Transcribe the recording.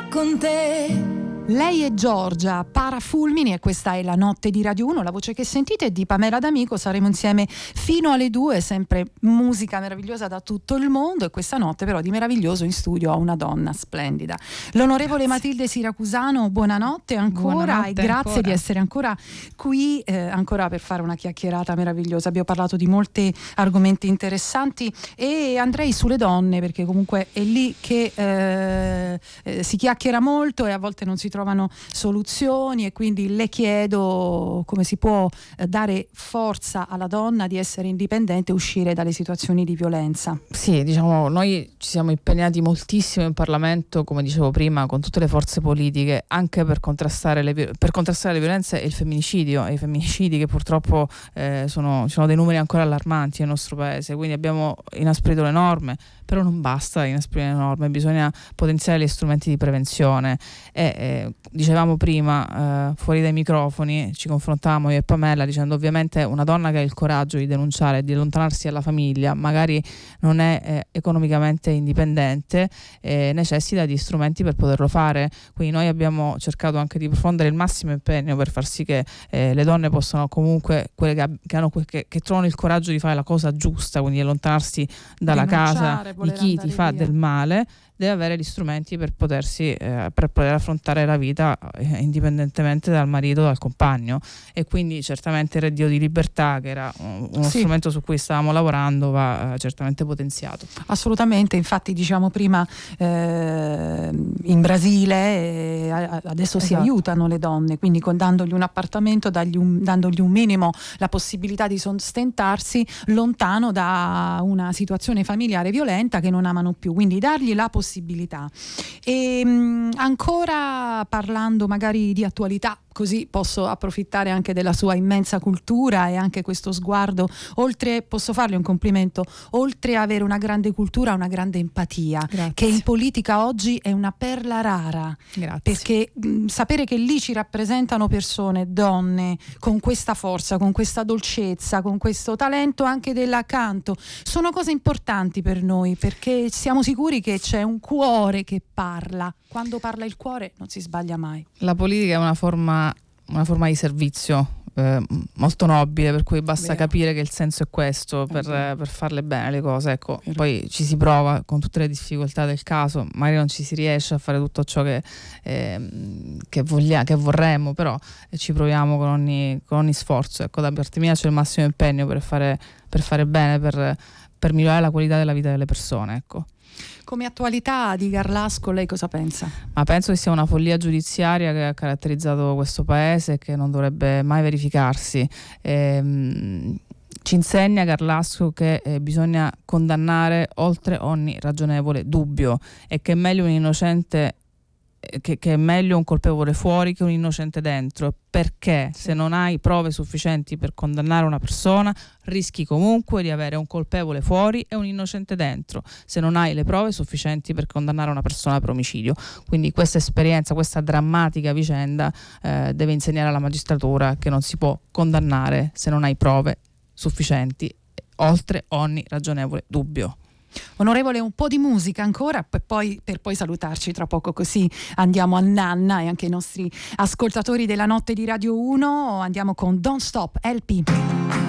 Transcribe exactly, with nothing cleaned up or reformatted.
con te. Lei è Giorgia Parafulmini e questa è La Notte di Radio uno. La voce che sentite è di Pamela D'Amico. Saremo insieme fino alle due, sempre musica meravigliosa da tutto il mondo, e questa notte però di meraviglioso in studio ho una donna splendida, l'onorevole grazie. Matilde Siracusano. Buonanotte ancora. Buonanotte e grazie ancora. Di essere ancora qui, eh, ancora per fare una chiacchierata meravigliosa. Abbiamo parlato di molti argomenti interessanti e andrei sulle donne, perché comunque è lì che eh, eh, si chiacchiera molto e a volte non si trovano soluzioni, e quindi le chiedo come si può eh, dare forza alla donna di essere indipendente e uscire dalle situazioni di violenza. Sì, diciamo, noi ci siamo impegnati moltissimo in Parlamento, come dicevo prima, con tutte le forze politiche, anche per contrastare le, per contrastare le violenze e il femminicidio, e i femminicidi che purtroppo eh, sono, ci sono dei numeri ancora allarmanti nel nostro paese, quindi abbiamo inasprito le norme, però non basta inasprire le norme, bisogna potenziare gli strumenti di prevenzione e eh, dicevamo prima eh, fuori dai microfoni ci confrontavamo io e Pamela dicendo ovviamente una donna che ha il coraggio di denunciare, di allontanarsi dalla famiglia, magari non è eh, economicamente indipendente, eh, necessita di strumenti per poterlo fare, quindi noi abbiamo cercato anche di profondere il massimo impegno per far sì che eh, le donne possano comunque, quelle che, che, hanno, che, che trovano il coraggio di fare la cosa giusta, quindi allontanarsi dalla casa di chi ti fa via del male, deve avere gli strumenti per potersi eh, per poter affrontare la vita eh, indipendentemente dal marito, dal compagno, e quindi certamente il reddito di libertà, che era un, uno sì. strumento su cui stavamo lavorando, va eh, certamente potenziato. Assolutamente, infatti diciamo prima eh, in Brasile eh, adesso esatto. si aiutano le donne, quindi con, dandogli un appartamento, dagli un, dandogli un minimo la possibilità di sostentarsi lontano da una situazione familiare violenta che non amano più, quindi dargli la possibilità possibilità. E mh, ancora parlando magari di attualità, così posso approfittare anche della sua immensa cultura e anche questo sguardo, oltre, posso farle un complimento, oltre a avere una grande cultura, una grande empatia, grazie. Che in politica oggi è una perla rara. Grazie. Perché mh, sapere che lì ci rappresentano persone, donne, con questa forza, con questa dolcezza, con questo talento anche dell'accanto, sono cose importanti per noi, perché siamo sicuri che c'è un cuore che parla. Quando parla il cuore non si sbaglia mai. La politica è una forma, una forma di servizio eh, molto nobile, per cui basta Vero. capire che il senso è questo per, eh, per farle bene le cose, ecco. Poi ci si prova con tutte le difficoltà del caso, magari non ci si riesce a fare tutto ciò che, eh, che, voglia, che vorremmo, però eh, ci proviamo con ogni, con ogni sforzo, ecco. Da parte mia c'è il massimo impegno per fare, per fare bene, per, per migliorare la qualità della vita delle persone, ecco. Come attualità di Garlasco lei cosa pensa? Ma penso che sia una follia giudiziaria che ha caratterizzato questo paese e che non dovrebbe mai verificarsi. Ehm, ci insegna Garlasco che eh, bisogna condannare oltre ogni ragionevole dubbio, e che è meglio un innocente Che, che è meglio un colpevole fuori che un innocente dentro, perché se non hai prove sufficienti per condannare una persona rischi comunque di avere un colpevole fuori e un innocente dentro, se non hai le prove sufficienti per condannare una persona per omicidio. Quindi questa esperienza, questa drammatica vicenda eh, deve insegnare alla magistratura che non si può condannare se non hai prove sufficienti oltre ogni ragionevole dubbio. Onorevole, un po' di musica ancora per poi, per poi salutarci tra poco, così andiamo a Nanna e anche i nostri ascoltatori della Notte di Radio uno. Andiamo con Don't Stop L P.